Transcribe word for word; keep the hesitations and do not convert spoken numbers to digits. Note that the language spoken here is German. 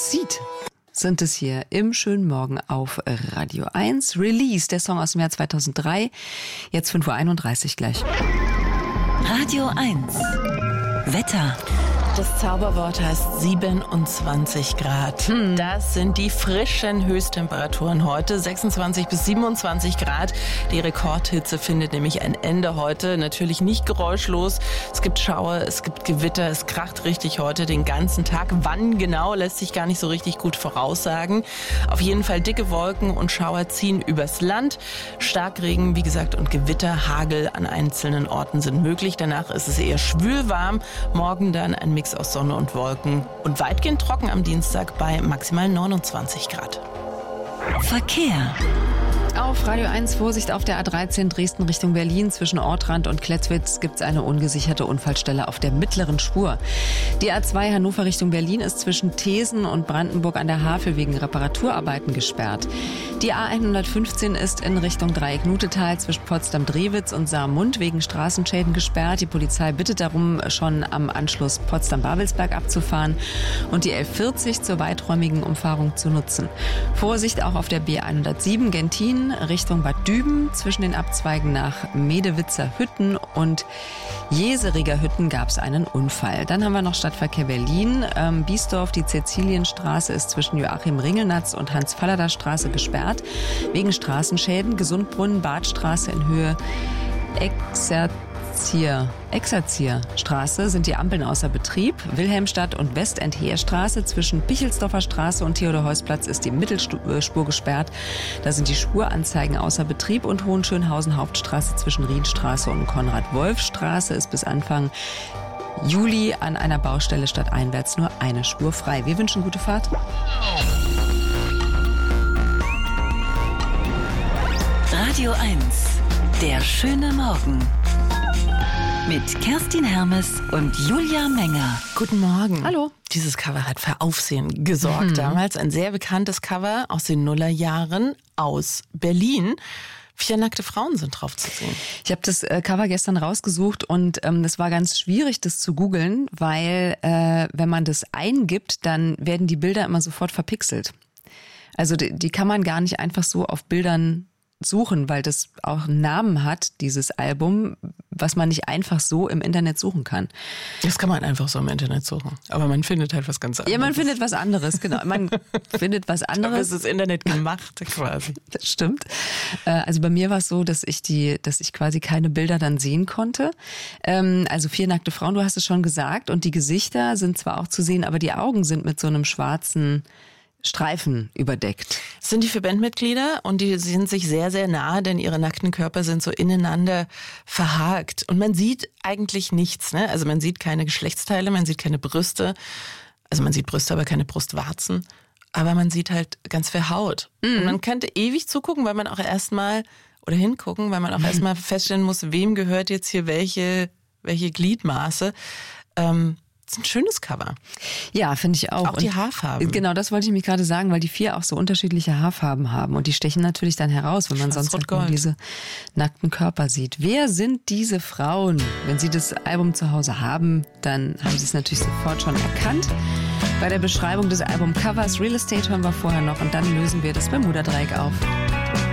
aussieht, sind es hier im schönen Morgen auf Radio eins. Release, der Song aus dem Jahr zweitausenddrei. Jetzt fünf Uhr einunddreißig gleich. Radio eins. Wetter. Das Zauberwort heißt siebenundzwanzig Grad. Hm. Das sind die frischen Höchsttemperaturen heute. sechsundzwanzig bis siebenundzwanzig Grad. Die Rekordhitze findet nämlich ein Ende heute. Natürlich nicht geräuschlos. Es gibt Schauer, es gibt Gewitter. Es kracht richtig heute den ganzen Tag. Wann genau, lässt sich gar nicht so richtig gut voraussagen. Auf jeden Fall dicke Wolken und Schauer ziehen übers Land. Starkregen, wie gesagt, und Gewitter, Hagel an einzelnen Orten sind möglich. Danach ist es eher schwül warm. Morgen dann ein Mix aus Sonne und Wolken und weitgehend trocken am Dienstag bei maximal neunundzwanzig Grad. Verkehr. Auf Radio eins Vorsicht auf der A dreizehn Dresden Richtung Berlin. Zwischen Ortrand und Klettwitz gibt es eine ungesicherte Unfallstelle auf der mittleren Spur. Die A zwei Hannover Richtung Berlin ist zwischen Thesen und Brandenburg an der Havel wegen Reparaturarbeiten gesperrt. Die A hundertfünfzehn ist in Richtung Dreieck Nutetal zwischen Potsdam-Drewitz und Saarmund wegen Straßenschäden gesperrt. Die Polizei bittet darum, schon am Anschluss Potsdam-Babelsberg abzufahren und die elf vierzig zur weiträumigen Umfahrung zu nutzen. Vorsicht auch auf der B hundertsieben Gentin Richtung Bad Düben. Zwischen den Abzweigen nach Medewitzer Hütten und Jeseriger Hütten gab es einen Unfall. Dann haben wir noch Stadtverkehr Berlin. Ähm, Biesdorf, die Cäcilienstraße ist zwischen Joachim Ringelnatz und Hans-Fallada-Straße gesperrt. Wegen Straßenschäden. Gesundbrunnen, Badstraße in Höhe Exerzierstraße. Exerzierstraße sind die Ampeln außer Betrieb. Wilhelmstadt und Westend-Heerstraße zwischen Pichelsdorfer Straße und Theodor-Heuss-Platz ist die Mittelspur gesperrt. Da sind die Spuranzeigen außer Betrieb und Hohenschönhausen Hauptstraße zwischen Riedstraße und Konrad-Wolf-Straße ist bis Anfang Juli an einer Baustelle stadteinwärts nur eine Spur frei. Wir wünschen gute Fahrt. Radio eins. Der schöne Morgen. Mit Kerstin Hermes und Julia Menger. Guten Morgen. Hallo. Dieses Cover hat für Aufsehen gesorgt. Mhm. Damals ein sehr bekanntes Cover aus den Nullerjahren aus Berlin. Vier nackte Frauen sind drauf zu sehen. Ich habe das äh, Cover gestern rausgesucht und ähm, das war ganz schwierig, das zu googeln, weil äh, wenn man das eingibt, dann werden die Bilder immer sofort verpixelt. Also die, die kann man gar nicht einfach so auf Bildern suchen, weil das auch einen Namen hat, dieses Album, was man nicht einfach so im Internet suchen kann. Das kann man einfach so im Internet suchen. Aber man findet halt was ganz anderes. Ja, man findet was anderes, genau. Man findet was anderes. Aber es ist das Internet gemacht quasi. Das stimmt. Also bei mir war es so, dass ich die, dass ich quasi keine Bilder dann sehen konnte. Also vier nackte Frauen, du hast es schon gesagt. Und die Gesichter sind zwar auch zu sehen, aber die Augen sind mit so einem schwarzen Streifen überdeckt. Das sind die vier Bandmitglieder und die sind sich sehr, sehr nahe, denn ihre nackten Körper sind so ineinander verhakt. Und man sieht eigentlich nichts, ne? Also man sieht keine Geschlechtsteile, man sieht keine Brüste. Also man sieht Brüste, aber keine Brustwarzen. Aber man sieht halt ganz viel Haut. Mhm. Und man könnte ewig zugucken, weil man auch erstmal, oder hingucken, weil man auch mhm. erstmal feststellen muss, wem gehört jetzt hier welche, welche Gliedmaße. Ähm, Das ist ein schönes Cover. Ja, finde ich auch. Auch die Haarfarben. Genau, das wollte ich mich gerade sagen, weil die vier auch so unterschiedliche Haarfarben haben. Und die stechen natürlich dann heraus, wenn man sonst halt nur diese nackten Körper sieht. Wer sind diese Frauen? Wenn Sie das Album zu Hause haben, dann haben Sie es natürlich sofort schon erkannt. Bei der Beschreibung des Albumcovers Real Estate hören wir vorher noch und dann lösen wir das Bermuda-Dreieck auf.